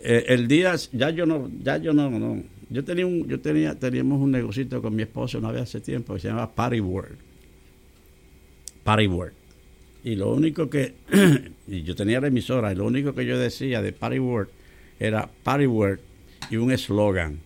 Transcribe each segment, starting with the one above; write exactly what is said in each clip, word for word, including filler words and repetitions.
eh, el día, ya yo no, ya yo no, no. Yo tenía un, yo tenía, teníamos un negocito con mi esposo una vez hace tiempo que se llama Party World. Party World. Y lo único que, y yo tenía la emisora, y lo único que yo decía de Party World era Party World y un eslogan.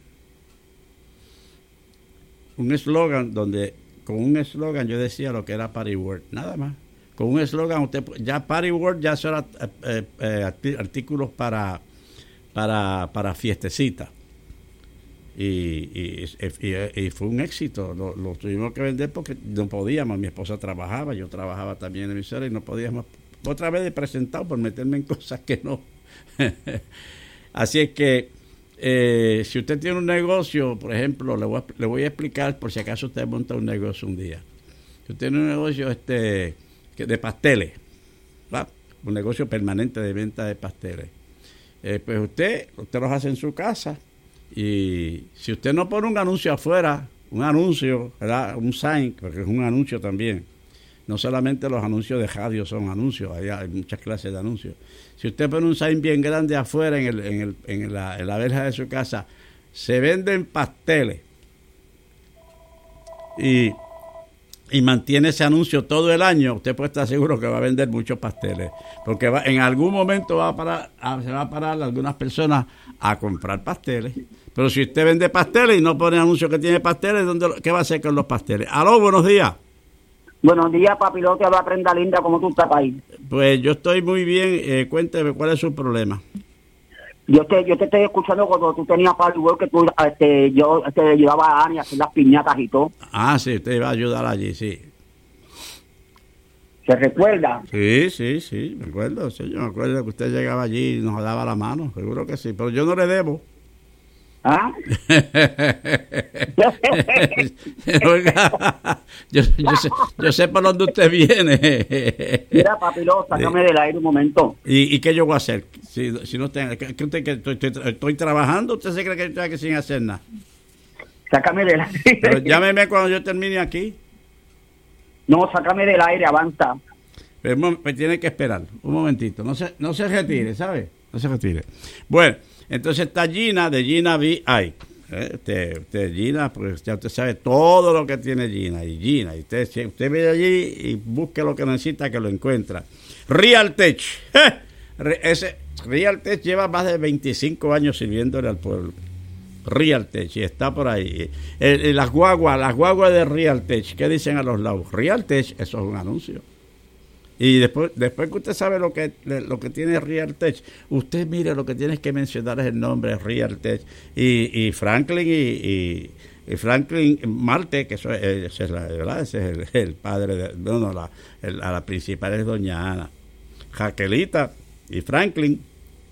Un eslogan donde, con un eslogan yo decía lo que era Party World, nada más. Con un eslogan, usted, ya Party World ya son eh, eh, artículos para, para, para fiestecitas. Y, y, y, y fue un éxito, lo, lo tuvimos que vender porque no podíamos, mi esposa trabajaba, yo trabajaba también en emisora y no podíamos, otra vez he presentado por meterme en cosas que no. Así es que eh, si usted tiene un negocio, por ejemplo, le voy, a, le voy a explicar por si acaso usted monta un negocio un día. Si usted tiene un negocio este de pasteles, ¿va? Un negocio permanente de venta de pasteles, eh, pues usted, usted los hace en su casa. Y si usted no pone un anuncio afuera, un anuncio, ¿verdad? Un sign, porque es un anuncio también. No solamente los anuncios de radio son anuncios, hay, hay muchas clases de anuncios. Si usted pone un sign bien grande afuera en, el, en, el, en, la, en la verja de su casa, se venden pasteles. Y, y mantiene ese anuncio todo el año, usted puede estar seguro que va a vender muchos pasteles. Porque va, en algún momento va a parar, a, se va a parar algunas personas a comprar pasteles. Pero si usted vende pasteles y no pone anuncio que tiene pasteles, ¿dónde, ¿qué va a hacer con los pasteles? Aló, buenos días. Buenos días, papilote, habla Prenda Linda, ¿cómo tú estás ahí? Pues yo estoy muy bien, eh, cuénteme, ¿cuál es su problema? Yo te, yo te estoy escuchando cuando tú tenías Party World, que tú, este, yo te llevaba a Ani a hacer las piñatas y todo. Ah, sí, usted iba a ayudar allí, sí. ¿Se recuerda? Sí, sí, sí, me acuerdo, sí, yo me acuerdo que usted llegaba allí y nos daba la mano, seguro que sí, pero yo no le debo. ¿Ah? Oiga, yo, yo, sé, yo sé por dónde usted viene. Mira, papilo, sácame sí. del aire un momento. ¿Y, y qué yo voy a hacer? Si, si no tengo, que, que usted, que estoy, estoy, estoy trabajando, ¿usted se cree que estoy aquí sin hacer nada? Sácame del aire. Pero llámeme cuando yo termine aquí. No, sácame del aire, avanza. Pero me tiene que esperar un momentito. No se, no se retire, ¿sabe? No se retire. Bueno, entonces está Gina, de Gina V I. ¿Eh? Usted, usted Gina, pues ya usted sabe todo lo que tiene Gina. Y Gina, y usted, si usted ve allí y busque lo que necesita, que lo encuentra. Realtech. ¿Eh? Ese Realtech lleva más de veinticinco años sirviéndole al pueblo. Realtech, y está por ahí. El, el, las guaguas, las guaguas de Realtech, ¿qué dicen a los lados? Realtech, eso es un anuncio. Y después, después que usted sabe lo que lo que tiene Realtech, usted mire, lo que tienes que mencionar es el nombre Realtech. Y, y Franklin y, y, y Franklin Marte, que eso es, ese es, la, ¿verdad? Ese es el, el padre de, no, no, la, el, a la principal es doña Ana. Jaquelita y Franklin,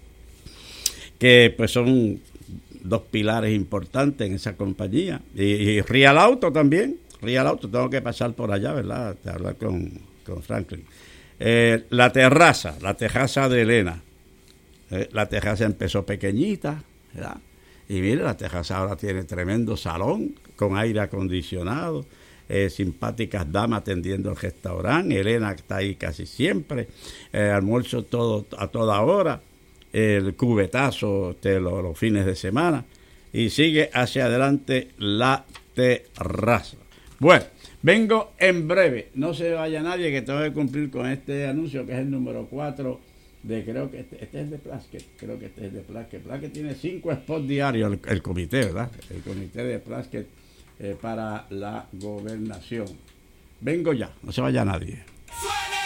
que pues son dos pilares importantes en esa compañía. Y, y Real Auto también. Real Auto, tengo que pasar por allá, ¿verdad? A hablar con, con Franklin. Eh, la terraza, la terraza de Elena. Eh, la terraza empezó pequeñita, ¿verdad? Y mire, la terraza ahora tiene tremendo salón con aire acondicionado, eh, simpáticas damas atendiendo el restaurante. Elena está ahí casi siempre, eh, almuerzo todo a toda hora, el cubetazo de los, los fines de semana, y sigue hacia adelante la terraza. Bueno, vengo en breve, no se vaya nadie, que tengo que cumplir con este anuncio, que es el número cuatro de, creo que este, este es de Plasket, creo que este es de Plasket. Plasket tiene cinco spots diarios, el, el comité, ¿verdad? El comité de Plasket eh, para la gobernación. Vengo ya, no se vaya nadie.